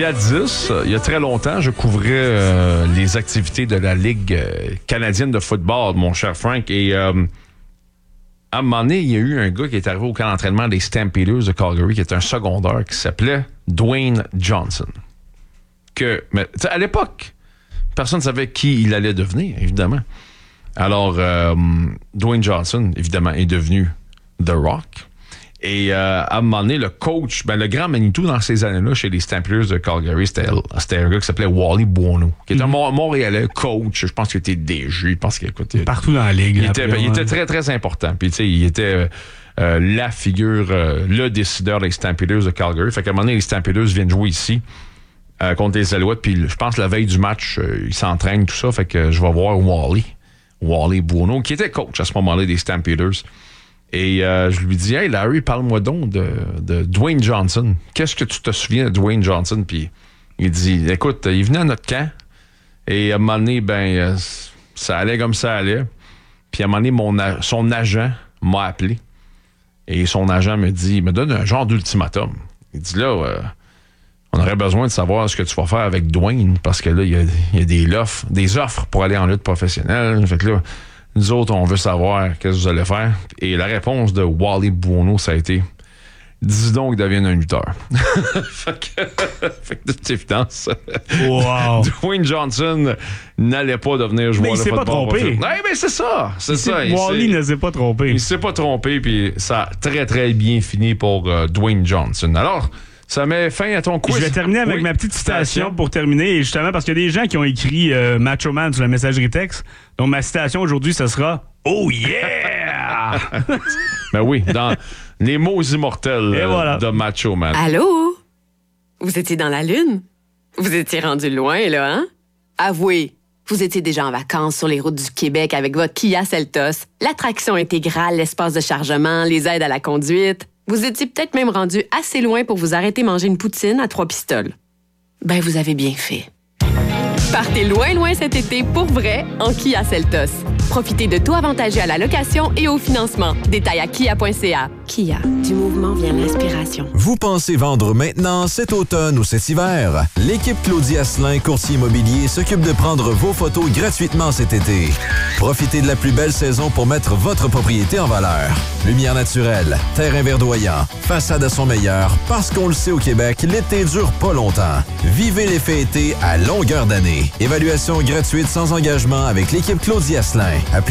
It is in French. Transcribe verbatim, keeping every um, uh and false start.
Jadis, il y a très longtemps, je couvrais euh, les activités de la Ligue euh, canadienne de football, mon cher Frank. Et euh, à un moment donné, il y a eu un gars qui est arrivé au camp d'entraînement des Stampeders de Calgary, qui est un secondaire, qui s'appelait Dwayne Johnson. Que, mais, à l'époque, personne ne savait qui il allait devenir, évidemment. Alors, euh, Dwayne Johnson, évidemment, est devenu The Rock. Et euh, à un moment donné, le coach, ben, le grand Manitou dans ces années-là, chez les Stampeders de Calgary, c'était, c'était un gars qui s'appelait Wally Buono, qui était mm-hmm. un Montréalais coach. Je pense qu'il était D G. Je pense qu'il écoute, partout dans la ligue. Il, était, il était très, très important. Puis, tu sais, il était euh, la figure, euh, le décideur des Stampeders de Calgary. Fait qu'à un moment donné, les Stampeders viennent jouer ici euh, contre les Alouettes. Puis, je pense, la veille du match, euh, ils s'entraînent, tout ça. Fait que je vais voir Wally, Wally Buono, qui était coach à ce moment-là des Stampeders. Et euh, je lui dis, hey Larry, parle-moi donc de, de Dwayne Johnson. Qu'est-ce que tu te souviens de Dwayne Johnson? Puis il dit, écoute, il venait à notre camp. Et à un moment donné, ben, ça allait comme ça allait. Puis à un moment donné, mon, son agent m'a appelé. Et son agent me dit, il me donne un genre d'ultimatum. Il dit, là, euh, on aurait besoin de savoir ce que tu vas faire avec Dwayne. Parce que là, il y a, il y a des, offres, des offres pour aller en lutte professionnelle. Fait que là, nous autres, on veut savoir qu'est-ce que vous allez faire. Et la réponse de Wally Buono, ça a été « Dis donc qu'il devienne un lutteur. » fait, que, fait que de toute évidence, wow. Dwayne Johnson n'allait pas devenir joueur mais il de s'est football. Pas trompé. Oui, mais c'est ça. C'est il ça. Wally ne s'est pas trompé. Il s'est pas trompé, puis ça a très, très bien fini pour uh, Dwayne Johnson. Alors, ça met fin à ton quiz. Je vais terminer avec oui. ma petite citation pour terminer, et justement parce qu'il y a des gens qui ont écrit euh, Macho Man sur la messagerie texte. Donc ma citation aujourd'hui, ça sera « Oh yeah! » Ben oui, dans les mots immortels euh, voilà. de Macho Man. Allô? Vous étiez dans la Lune? Vous étiez rendu loin, là, hein? Avouez, vous étiez déjà en vacances sur les routes du Québec avec votre Kia Seltos, l'attraction intégrale, l'espace de chargement, les aides à la conduite. Vous étiez peut-être même rendu assez loin pour vous arrêter manger une poutine à trois pistoles. Ben, vous avez bien fait. Partez loin, loin cet été pour vrai en Kia Seltos. Profitez de taux avantagés à la location et au financement. Détails à kia point c a. Kia, du mouvement vient l'inspiration. Vous pensez vendre maintenant, cet automne ou cet hiver? L'équipe Claudie Asselin, courtier immobilier, s'occupe de prendre vos photos gratuitement cet été. Profitez de la plus belle saison pour mettre votre propriété en valeur. Lumière naturelle, terrain verdoyant, façade à son meilleur, parce qu'on le sait au Québec, l'été dure pas longtemps. Vivez l'effet été à longueur d'année. Évaluation gratuite sans engagement avec l'équipe Claudie Asselin. Appelez